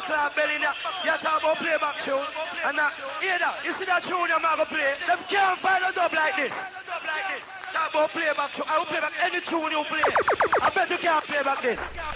buckler belly now. You talk about playback tune. And hear that, you see that tune you're going to play? Them can't find a dub like this. Talk about playback tune. I will play back any tune you play. I bet you can't play back this.